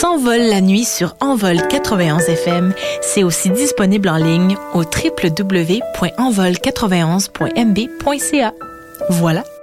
s'envole la nuit sur Envol 91 FM. C'est aussi disponible en ligne au www.envol91.mb.ca. Voilà.